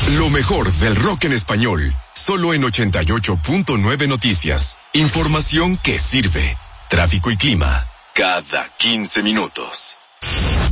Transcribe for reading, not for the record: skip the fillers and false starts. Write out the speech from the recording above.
Lo mejor del rock en español, solo en 88.9 Noticias. Información que sirve. Tráfico y clima, cada 15 minutos.